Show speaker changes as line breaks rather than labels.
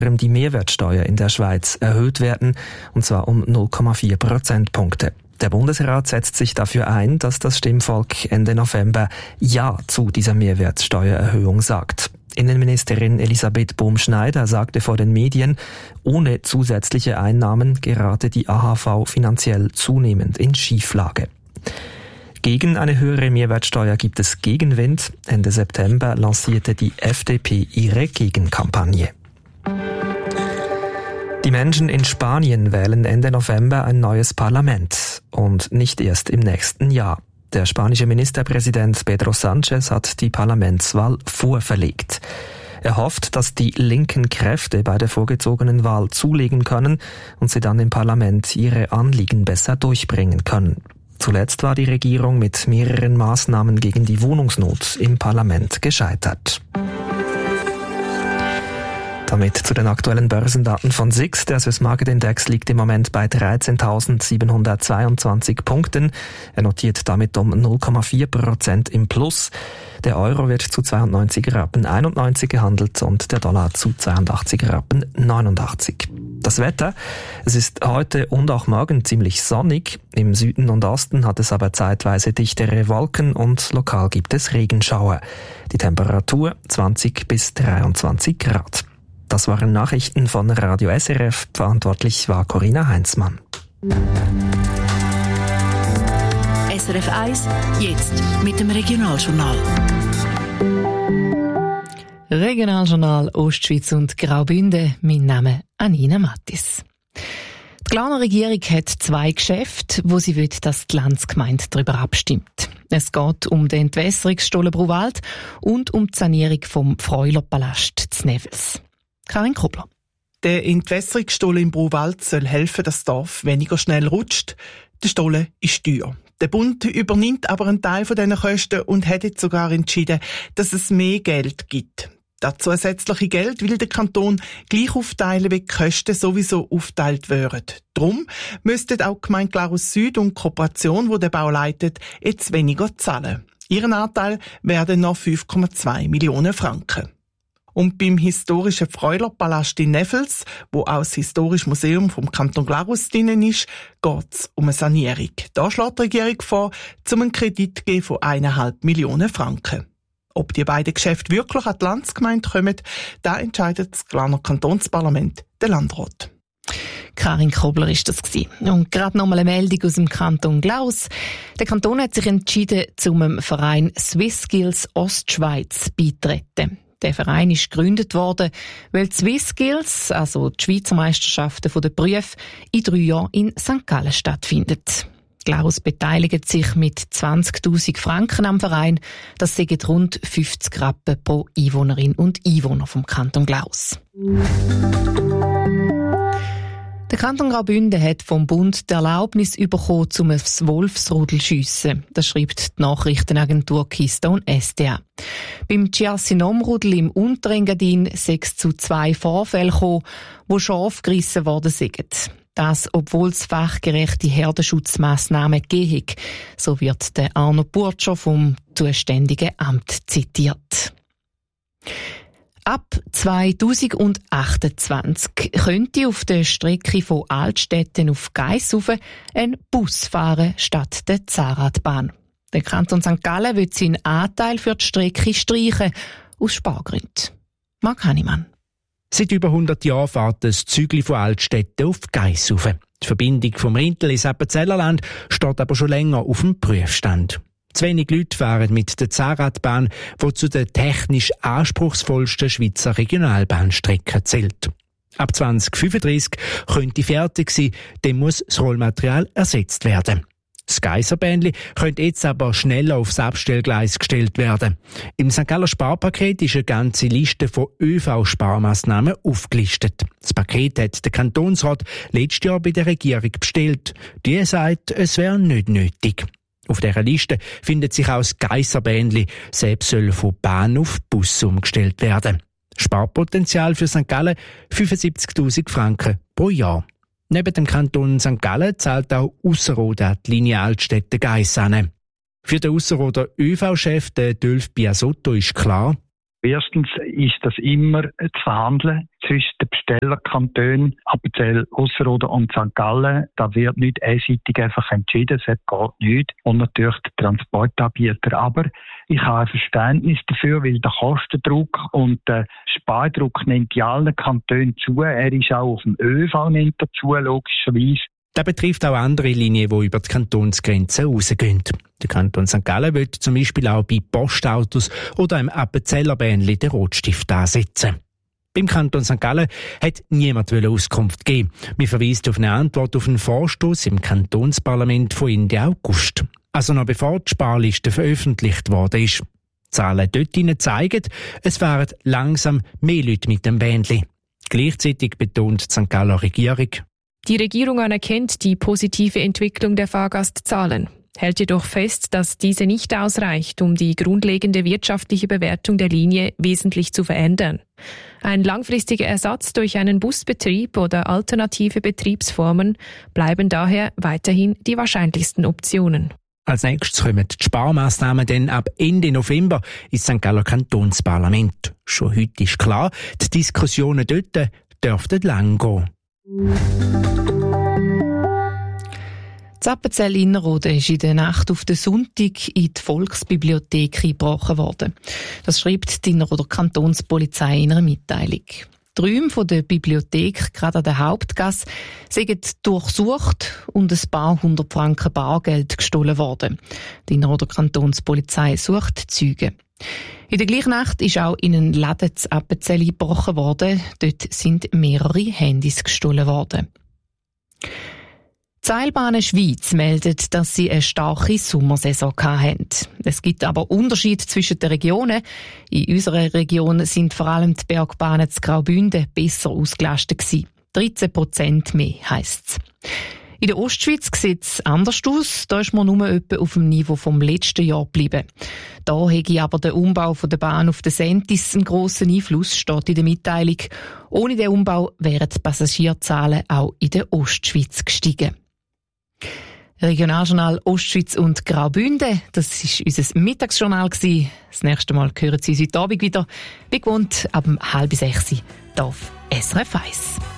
die Mehrwertsteuer in der Schweiz erhöht werden, und zwar um 0,4 Prozentpunkte. Der Bundesrat setzt sich dafür ein, dass das Stimmvolk Ende November Ja zu dieser Mehrwertsteuererhöhung sagt. Innenministerin Elisabeth Bohm-Schneider sagte vor den Medien, ohne zusätzliche Einnahmen gerate die AHV finanziell zunehmend in Schieflage. Gegen eine höhere Mehrwertsteuer gibt es Gegenwind. Ende September lancierte die FDP ihre Gegenkampagne. Die Menschen in Spanien wählen Ende November ein neues Parlament und nicht erst im nächsten Jahr. Der spanische Ministerpräsident Pedro Sánchez hat die Parlamentswahl vorverlegt. Er hofft, dass die linken Kräfte bei der vorgezogenen Wahl zulegen können und sie dann im Parlament ihre Anliegen besser durchbringen können. Zuletzt war die Regierung mit mehreren Maßnahmen gegen die Wohnungsnot im Parlament gescheitert. Damit zu den aktuellen Börsendaten von SIX. Der Swiss Market Index liegt im Moment bei 13.722 Punkten. Er notiert damit um 0,4% im Plus. Der Euro wird zu 92,91 Rappen gehandelt und der Dollar zu 82,89 Rappen. Das Wetter, es ist heute und auch morgen ziemlich sonnig. Im Süden und Osten hat es aber zeitweise dichtere Wolken und lokal gibt es Regenschauer. Die Temperatur 20 bis 23 Grad. Das waren Nachrichten von Radio SRF. Verantwortlich war Corinna Heinzmann.
SRF 1, jetzt mit dem Regionaljournal. Regionaljournal Ostschweiz und Graubünden. Mein Name Anina Mattis. Die Glarner Regierung hat 2 Geschäfte, wo sie will, dass die Landsgemeinde darüber abstimmt. Es geht um den Entwässerungsstollen Bruwald und um die Sanierung vom Freulerpalast zu Nevels. Karin Kobler.
Der Entwässerungsstollen im Bruwald soll helfen, dass das Dorf weniger schnell rutscht. Der Stollen ist teuer. Der Bund übernimmt aber einen Teil von diesen Kosten und hat jetzt sogar entschieden, dass es mehr Geld gibt. Das zusätzliche Geld will der Kanton gleich aufteilen, wie die Kosten sowieso aufteilt werden. Darum müssten auch die Gemeinde Glarus Süd und die Kooperation, die den Bau leitet, jetzt weniger zahlen. Ihren Anteil werden noch 5,2 Millionen Franken. Und beim historischen Freulerpalast in Nevels, wo auch das Historische Museum vom Kanton Glarus drinnen ist, geht es um eine Sanierung. Da schlägt die Regierung vor, einen Kredit zu geben von 1,5 Millionen Franken. Ob die beiden Geschäfte wirklich an die Landsgemeinde kommen, da entscheidet das Glarner Kantonsparlament, der Landrat.
Karin Kobler ist das gewesen. Und gerade nochmal eine Meldung aus dem Kanton Glarus. Der Kanton hat sich entschieden, zum Verein SwissSkills Ostschweiz beizutreten. Der Verein ist gegründet worden, weil die SwissSkills, also die Schweizer Meisterschaften der Berufe, in 3 Jahren in St. Gallen stattfindet. Glarus beteiligt sich mit 20.000 Franken am Verein. Das sind rund 50 Rappen pro Einwohnerin und Einwohner vom Kanton Glarus. Der Kanton Graubünden hat vom Bund die Erlaubnis bekommen, zum Wolfsrudel zu schiessen. Das schreibt die Nachrichtenagentur Keystone SDA. Beim Chiassinom-Rudel im Unterengadin 6:2 Vorfälle gekommen, wo Schafe gerissen worden sind. Das, obwohl es fachgerechte Herdenschutzmaßnahmen gegeben hat. So wird der Arno Burtscher vom zuständigen Amt zitiert. Ab 2028 könnte auf der Strecke von Altstetten auf Geissufen ein Bus fahren statt der Zahnradbahn. Der Kanton St. Gallen will seinen Anteil für die Strecke streichen, aus Spargründen. Marc Hannemann.
Seit über 100 Jahren fährt das Zügli von Altstetten auf Geissufen. Die Verbindung vom Rintel ins Appenzellerland steht aber schon länger auf dem Prüfstand. Zu wenig Leute fahren mit der Zahnradbahn, die zu den technisch anspruchsvollsten Schweizer Regionalbahnstrecken zählt. Ab 2035 könnte fertig sein, dann muss das Rollmaterial ersetzt werden. Das Geisserbähnli könnte jetzt aber schneller aufs Abstellgleis gestellt werden. Im St. Galler Sparpaket ist eine ganze Liste von ÖV-Sparmaßnahmen aufgelistet. Das Paket hat der Kantonsrat letztes Jahr bei der Regierung bestellt. Die sagt, es wäre nicht nötig. Auf dieser Liste findet sich auch das Geisserbähnli. Selbst soll von Bahn auf Bus umgestellt werden. Sparpotenzial für St. Gallen 75.000 Franken pro Jahr. Neben dem Kanton St. Gallen zahlt auch Ausserrhoden die Linie Altstetten-Geiss an. Für den Ausserrhoder ÖV-Chef Dölf Biasotto ist klar, die Linie Altstetten-Geiss, die soll weitergeführt werden. St. Gallen muss 75.000 Franken pro Jahr. Neben dem Kanton St. Gallen zahlt auch Ausserrhoden die Linie Altstetten-Geiss an. Für den Ausserrhoder ÖV-Chef Dölf Biasotto ist klar,
Erstens ist das immer zu verhandeln zwischen den Bestellerkantonen Appenzell Ausserrhoden und St. Gallen. Da wird nicht einseitig einfach entschieden, das geht nicht. Und natürlich der Transportanbieter. Aber ich habe ein Verständnis dafür, weil der Kostendruck und der Spardruck nimmt in allen Kantonen zu. Er ist auch auf dem ÖV nimmt dazu, logischerweise.
Das betrifft auch andere Linien, die über die Kantonsgrenzen rausgehen. Der Kanton St. Gallen will zum Beispiel auch bei Postautos oder im Appenzeller Bähnli den Rotstift ansetzen. Beim Kanton St. Gallen hat niemand Auskunft geben. Wir verweisen auf eine Antwort auf einen Vorstoß im Kantonsparlament von Ende August. Also noch bevor die Sparliste veröffentlicht worden ist. Die Zahlen dort zeigen, es fahren langsam mehr Leute mit dem Bähnli. Gleichzeitig betont die St. Galler Regierung:
Die Regierung anerkennt die positive Entwicklung der Fahrgastzahlen, hält jedoch fest, dass diese nicht ausreicht, um die grundlegende wirtschaftliche Bewertung der Linie wesentlich zu verändern. Ein langfristiger Ersatz durch einen Busbetrieb oder alternative Betriebsformen bleiben daher weiterhin die wahrscheinlichsten Optionen.
Als nächstes kommen die Sparmaßnahmen dann ab Ende November ins St. Galler Kantonsparlament. Schon heute ist klar, die Diskussionen dort dürften lang gehen.
Das Appenzell Innerrhoden ist in der Nacht auf den Sonntag in die Volksbibliothek eingebrochen worden. Das schreibt die Innerrhoder Kantonspolizei in einer Mitteilung. Die Räume von der Bibliothek, gerade an der Hauptgasse, sind durchsucht und ein paar 100 Franken Bargeld gestohlen worden. Die Innerrhoder Kantonspolizei sucht Zeugen. In der gleichen Nacht ist auch in einen Laden zu Appenzell eingebrochen worden. Dort sind mehrere Handys gestohlen worden. Die Seilbahnen Schweiz meldet, dass sie eine starke Sommersaison hatten. Es gibt aber Unterschiede zwischen den Regionen. In unserer Region sind vor allem die Bergbahnen zu Graubünden besser ausgelastet gewesen. 13% mehr heisst's. In der Ostschweiz sieht es anders aus. Da ist man nur etwa auf dem Niveau vom letzten Jahr geblieben. Da hätte aber der Umbau der Bahn auf den Sentis einen grossen Einfluss, steht in der Mitteilung. Ohne den Umbau wären die Passagierzahlen auch in der Ostschweiz gestiegen. Regionaljournal Ostschweiz und Graubünden, das war unser Mittagsjournal. Das nächste Mal hören Sie uns heute Abend wieder, wie gewohnt, ab 5:30 auf SRF 1.